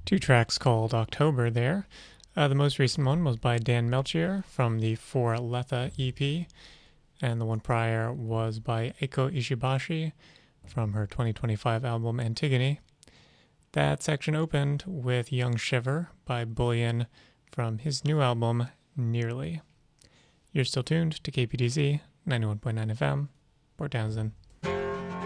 Two tracks called October there. The most recent one was by Dan Melchior from the For Letha EP, and the one prior was by Eiko Ishibashi from her 2025 album Antigone. That section opened with Young Shiver by Bullion from his new album Nearly. You're still tuned to KPDZ 91.9 FM, Port Townsend.